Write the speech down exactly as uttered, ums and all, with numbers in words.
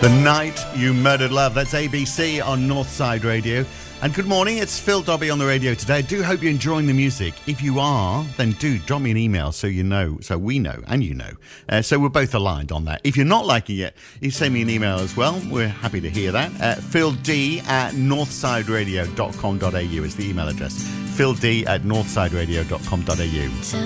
The Night You Murdered Love. That's A B C on Northside Radio. And good morning, it's Phil Dobby on the radio today. I do hope you're enjoying the music. If you are, then do drop me an email so you know, so we know, and you know. Uh, so we're both aligned on that. If you're not liking it, you send me an email as well. We're happy to hear that. Uh, Phil D at northsideradio dot com dot a u is the email address. Phil D at northsideradio dot com dot a u.